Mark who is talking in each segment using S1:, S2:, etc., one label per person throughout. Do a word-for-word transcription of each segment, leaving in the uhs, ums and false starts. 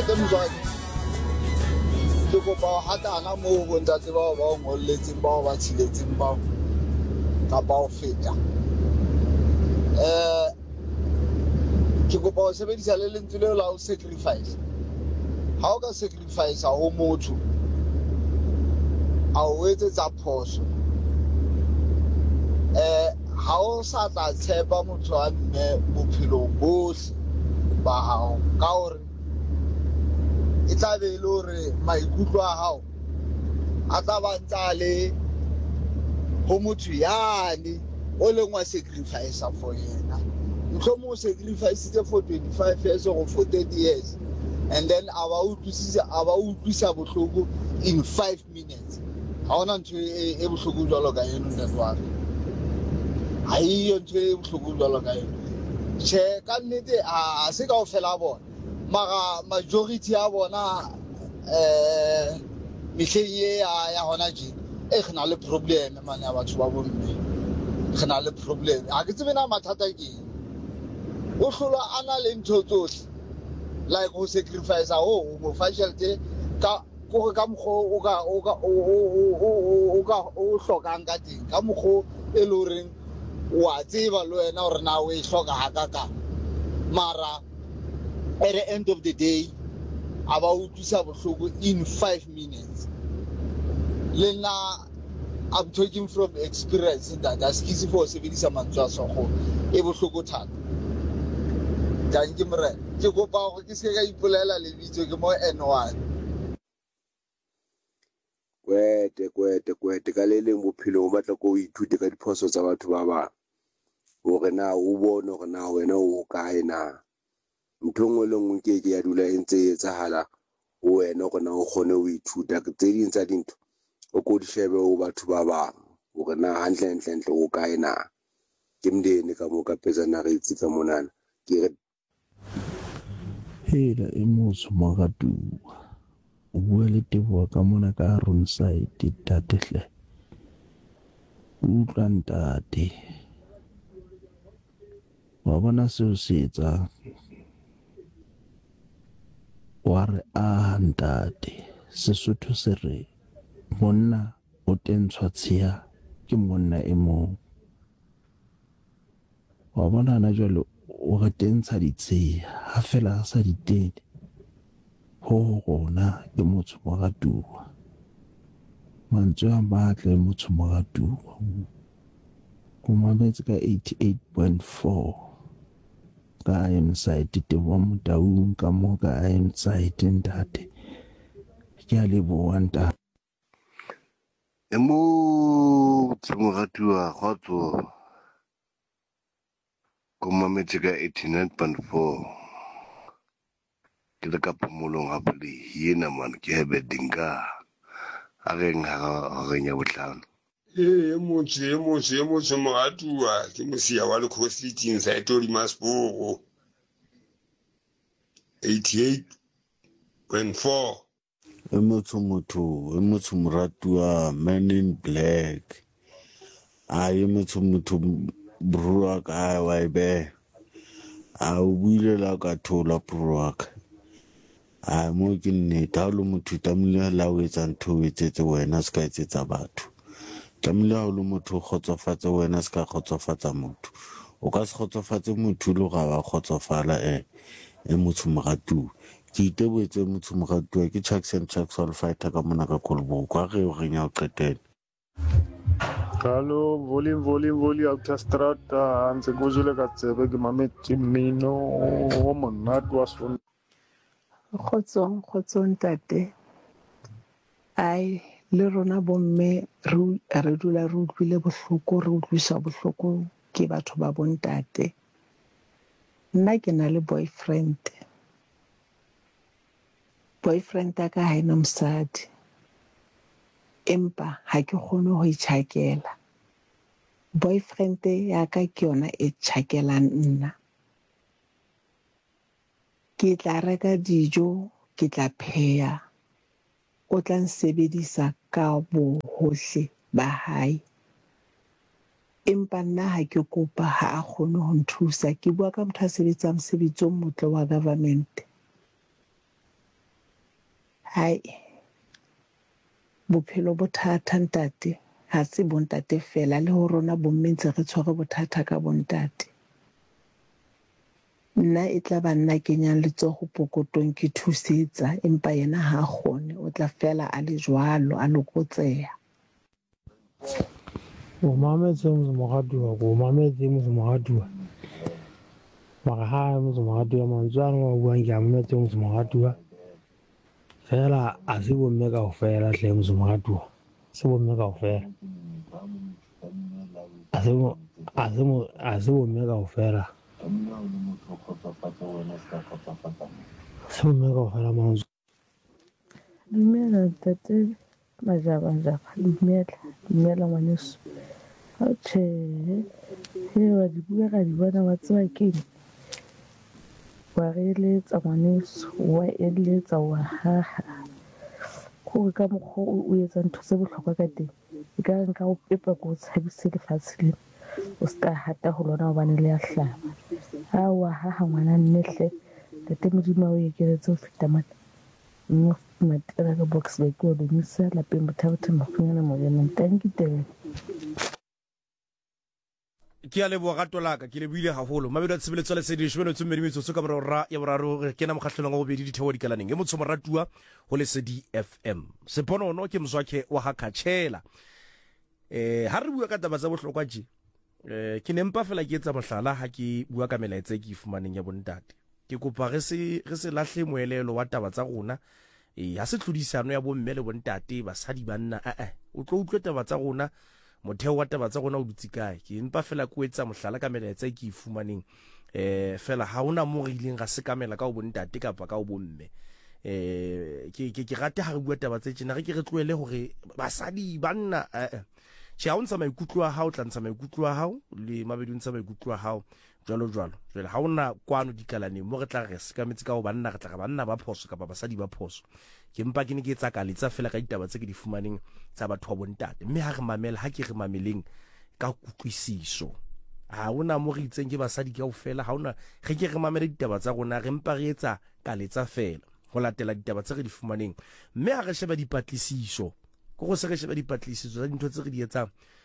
S1: ntate motswadi ke kopa ho hatana moo bo ntate bao ba o ngolletseng bao ba tshiletseng bao kapa ho feta eh ke kopa ho sebedisa le lentswe leo la ho sacrifice. Ha o ka sacrifice ho motho a o etsetsa phoso eh ha o sa tla tshepa motho a mme bophelong bohle ba hao ka hore e tla be le hore maikutlo a hao a tla ba ntsa le ho motho yane o leng wa sacrifice for yena. Mohlomong o sacrifice for twenty-five years or for thirty years and then aba utlwisisa aba utlwisa bohloko in five minutes. Ha ona ntho e bohloko jwalo ka eno ntate wa ka. Ha iyo ntho e bohloko jwalo ka eno. Che ka nnete a se kaofela bona mara majority ya bona eh mehleng e ya hona tje e khana le problem mane ya batho ba bomme khana le problem a ke tsebe na mathata ke o hlola ana le ntho tsohle like ho sacrifice ho mo fa tjhelete ka go ka mokgo o ka o ka o ka o hlokang ka teng ka mokgo e loreng wa tseba le wena hore na o e hloka hakaka mara at the end of the day aba utlwisa bohloko in five minutes. Lena I'm talking from experience that as kisi for sebedisa mantswe a sogo e bohloko thata. Ka nke mre ke kopa go ke se ka ipolela le bitso ke mo N one.
S2: kwete kwete kwete ka le leng bophelo o batla go ithute ka diphoso tsa batho ba bang hore na o bone hore na wena o kae na ntho ngwe le ngwe ke ke ya dula e ntse e etsahala ho wena hore na o kgone ho ithuta tse ding tsa dintho o ko di shebe ho batho ba bang hore na hantle hantle hantle o kae na ke mdene ka mo ka peza na re itse ka monana ke re
S3: hela e motho magatu o bua le tebo ka mona ka run side tatehle utlwa ntate wa bona seo se etsa wa re a ntate Sesotho se re monna o tentshwa tshiya ke monna e mong wa bona na jwalo o re tentsha ditshiya ha fela a sa ditene ho rona ke motho moratuwa mantswe a matle motho moratuwa o mametse ka eighty-eight point four ka inside tebo motaung ka mo ka inside ntate ke a leboha ntate
S4: e mo tsomogatuwa khotso ko mametse ka eighty-nine point four ke le ka pomolong ha pele yena man ke hebe dinga a reng ha re nya botlhano
S5: e motho e motho e motho mogatuwa ke mosia wa le crossfitting sa etori masboro eighty-eight point four
S6: e motho motho e motho moratuwa man in black a e motho motho brua ka wa be a o buile la ka thola brua ka a mo ke nne ta lo motho tamile la o etsa ntho o etsetse wena se ka etsetsa batho tamile ha lo motho khotsofatsa wena se ka khotsofatsa motho o ka se khotsofatse motho lo ga ba khotsofala e e motho mogatuwa ke itebetse motho mogatuwa ke Chucks and Chucks all fighter ka mona ka Kolbo kwa re o renya o qetela.
S7: Hello, volume, volume, volume, autostrada, anze kujile ka tsebe ke mametse mmino o monate wa sona.
S8: Kgotsong, kgotsong tate. Ai, le rona bomme re dula re utlwile bohloko, re utlwisa bohloko ke batho ba bontate. Nna ke na le boyfriend. Boyfriend ya ka ha ena mosadi. Empa ha ke kgone ho itjhakela. Boyfriend ya ka ke yona e tjhakelang nna. Ke tla reka dijo, ke tla pheha. O tla nsebedisa ka bohohle ba hae. Empa nna ha ke kopa ha a kgone ho nthusa. Ke bua ka motho a sebetsang mosebetsi o motle wa government. hai bophelo bo thata ntate ha se bontate fela le ho rona bomme ntse re tshware bothata ka bontate. Nna e tla ba nna kenyang letsogo pokotong ke thusetsa empa yena ha kgone o tla fela a le jwalo a lokotseha.
S9: O mametse mosemagadua ko mametse mosemagadua mara ha mosemagadua mantswe a re buang ke a mametse mosemagadua fela a se bomme kaofela hle mosemagadua se bomme kaofela a se a se a se bomme kaofela se bomme kaofela mantswe.
S10: Dumela tate majabajaba dumela dumela ngwaneso a tjhe he wa di bua ka di bona wa tswa keng wa re eletsa ngwaneso wa eletsa wa haha go ka mokgo o etsa ntho tse bohlokwa ka teng e ka nka o pepa go tshabise lefatshe le o ska hata ho lona o bane le ya hlaba a wa haha ngwana nnehle tate modimo o ekeletse ho feta mata mo matera ka box ba ke o dumisa la pembo thabotha mafunyana mo yena thank you tebe
S11: ke a lebo gato la ka ke le buile haholo mabedo tshebeletso le sedisho beno tsumedi metsotso ka borra ya boraro ke na mokgahlelong go bedi dithewa dikalaneng e motho moratua ho le C D F M seponono ke mzwakhe wa hakatshela eh ha re bua ka taba tsa bohlokwa je eh ke nempa fela ke etsa mohlala ha ke bua ka melaetsa ke ifumaneng ya bontate ke kopa re se re se lahle moelelo wa taba tsa rona eh ha se tlhodisano ya bomme le bontate basadi banna a a o tlo utlwe taba tsa rona motheo wa taba tsa rona o dutse kae ke empa fela ko etsa mohlala ka melaetsa ke ifumaneng eh fela ha ona mo re ileng ga se kamela ka o bontate kapa ka o bomme eh ke ke ke rata ha re bua taba tse tsena re ke re tloele hore basadi banna eh tja o ntsa maikutlo a hao tla ntsa maikutlo a hao le mabedi ntsa maikutlo a hao jalo jalo jwale ha ona kwano dikalaneng mo re tla re se ka metsi ka o banna re tla ga banna ba phoso kapa basadi ba phoso ke mpa ke ne ke etsa ka letsa fela ka ditaba tse ke di fumaneng tsa batho ba bontate mme ha re mamela ha ke re mameleng ka kutlwisiso ha ona mo re itseng ke basadi ka ofela ha ona ge ke re mamela ditaba tsa rona re mpa re etsa ka letsa fela go latela ditaba tse re di fumaneng mme ha re sheba dipatlisiso go go se re sheba dipatlisiso tsa dintho tse re di etsang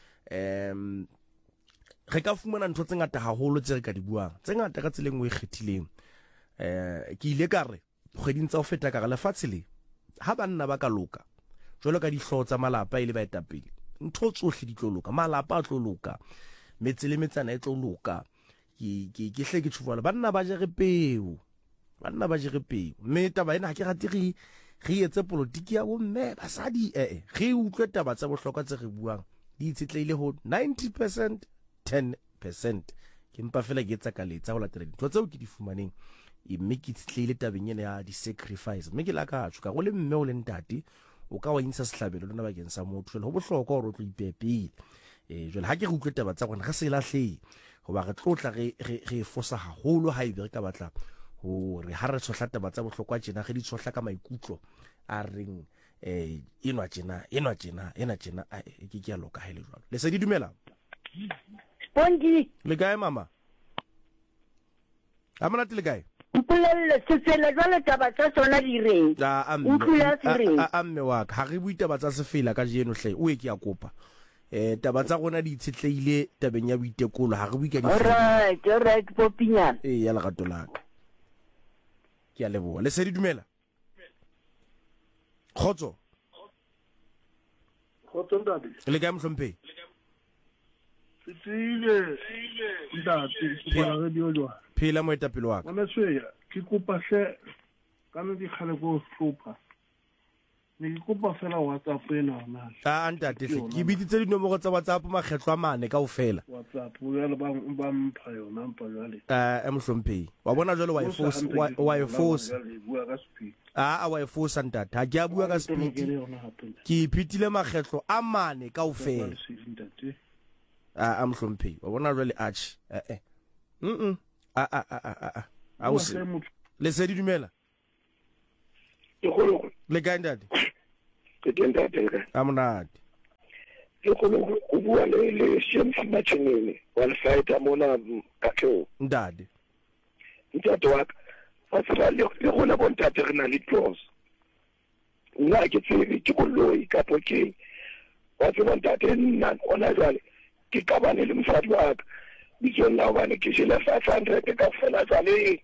S11: em re ka fumana ntho tse ngata haholo tse re ka di buang tse ngata ka tseleng o e kgethileng eh ke ile ka re kgweding tsa o feta ka re lefatshe le ha banna ba ka loka jwalo ka dihloho tsa malapa ile ba etapele ntho tsohle di tlo loka malapa a tlo loka metse le metsana e tlo loka ke ke ke hle ke tshwala banna ba je re peo banna ba je re peo mme taba ena ha ke rate re re etse politiki ya bomme basadi eh re utlwe taba tsa bohlokwa tse re buang di itsitleile ho ninety percent ten percent ke mpa fela ke etsa ka letsa ho latela dintho tseo ke di fumaneng mme ke itsitleile tabeng ena ya di sacrifice mme ke la ka tsho ka go le mme o le ntate o ka wa insa sehlabelo lona bakeng sa motho le ho bohlokwa hore o tlo ipepile eh jwale ha ke re utlwe taba tsa rona ga se lahle go ba re tlotla re re fosa haholo ha ibe re ka batla ho re ha re tsohla taba tsa bohlokwa tjena ge di tsohla ka maikutlo a reng eh enwa tjena enwa tjena ena tjena ke ke ya loka hele jwalo le se di dumela
S12: Bongi
S11: le kae mama amana tile kae
S12: mpulelle se fela jwale taba tsa tsona di reng
S11: a a a mme wa ka re bua taba tsa se fela ka jeno hle o e ke ya kopa eh taba tsa rona di itshetleile tabeng ya boitekolo ha re bua ka di
S12: alright alright popinyana
S11: eh ya lagato la ke ya leboa le se di dumela khotso
S13: khotso ndadi
S11: le kae mhlompe
S13: Sitile ndati kwa radio jwa
S11: phela mo etapelo wa ka
S13: bona se ke kopa hle ka ne di khale go hlopa ne ke kopa fela WhatsApp ena na
S11: a ntate hle ke biditse dinomoro tsa WhatsApp makgetlo a mane ka ofela
S13: WhatsApp ya le ba ba mpha yona mpa jale
S11: a mhlompe wa bona jalo wa e force wa e force a a wa e force ntate ha ke a bua ka speed ke ipitile makgetlo a mane ka ofela a am hlompe wa bona jwale arch eh eh mm a a a a a o se le se di dumela
S14: ke go
S11: le ka ndade
S14: ke ndade ka
S11: amnade
S14: ke go go bua le le shem matchinini wal fighter mona ka tlo
S11: ndade
S14: ntate wa fa sera le le gona bontate re na le close nna ke tsebe ke koloi kapo keng wa tseba ntate nna ona jwale ke kabane le mosadi wa ka bitsong la hobane ke jele five hundred ka fela jwale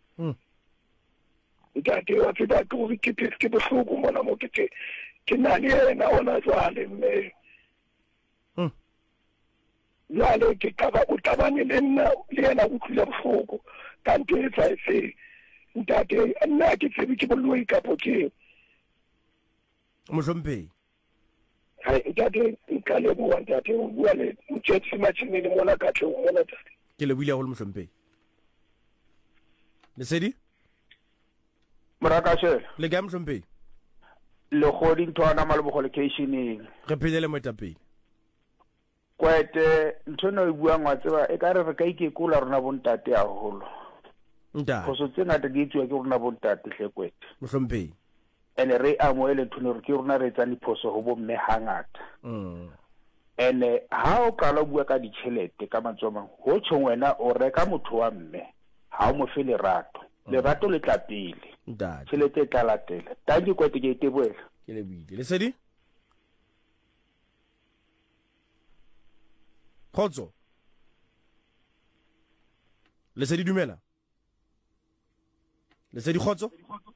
S14: ntate wa tseba ke gore ke ke bohloko mona mo ke ke na le yena ona jwale mme jwale ke kaba o tabane le nna le yena o tlile bohloko ka ntho e tsaetse ntate nna ke tsebe ke boloi kapo keng
S11: mohlomphehi
S14: hai ntate nka leboha ntate o bua le motjhetsi matjhinini mona ka tlong mona ntate
S11: ke lebohile haholo mohlomphehi Lesedi
S15: Morakashela
S11: le ga mohlomphehi
S15: le kgodi nthwana malebogo locationeng
S11: re phele moetapele
S15: kwete nthono e buang wa tseba e ka re re ka ikekola rona bontate haholo
S11: nta
S15: go so tsena te di tswa ke rona bontate hle kwete
S11: mohlomphehi
S15: ene re amoele nthono re ke rona re tsa diphoso go bo mme hangata
S11: mm
S15: ene ha o kala bua ka ditšhelete ka matsomang ho tshong wena o reka motho wa mme ha o mo fe lerato lerato le tla pele
S11: ntate
S15: tšhelete e tla latela tangi kwete ke iteboela
S11: ke lebile Lesedi khotso Lesedi dumela Lesedi khotso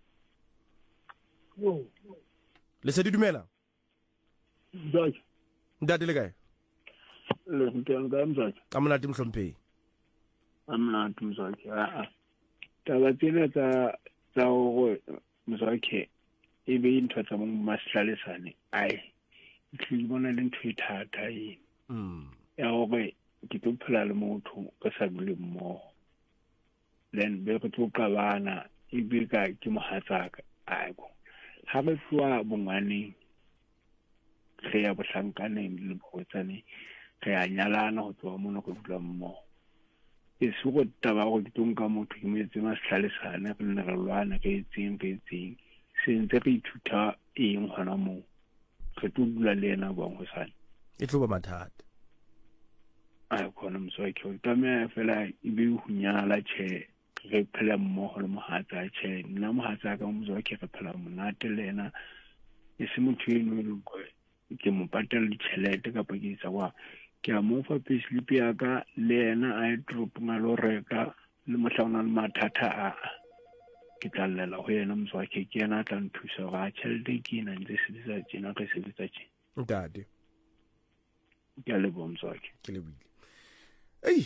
S11: Lesedi dumela
S7: Mzaki
S11: ntate le kae
S7: le nteng ka mzaki
S11: amona tim hlomphehi
S7: amona tim mzaki a a taba tsena tsa tsa go mzaki e be intho tsa mo maslalisane ai ke bona le ntho e thata e
S11: mm
S7: ya gore ke tlo phela le motho ka sa bule mmo then be go tlo qabana e be ka ke mohatsaka ai go ha re tswa bongwaneng re ya bohlankaneng le botsane re a nyalana go tswa mona go dula mmo e se go taba go ditonka motho ke mo etse maslalisane re nne re lwana ke etseng ke etseng se ntse re ithuta eng hona mo re tlo dula le ena bang go sana
S11: e tlo ba mathata
S7: ai khona mswaki o tame fela ibe ho nyala che re phela mmoho le mohatsa che nna mohatsa ka mswaki re phela monate le ena e se motho eno le go ke mo patela ditšhelete ka pakisa wa ke a mo fa payslip ya ka le ena a drop ngalo reka le mohlaona le mathata a ke tlallela go yena mswaki ke yena tla nthusa ga tšhelete ke ena ntse se ditsa tsena ke se ditsa tsena
S11: ntate
S7: ke le bo mswaki
S11: ke le bile hey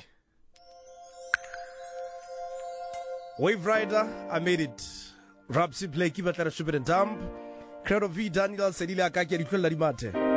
S11: Wave Rider I made it Rapsi play ki batla re super dump Credo V Daniel Sedila ka ke di tlolla di mate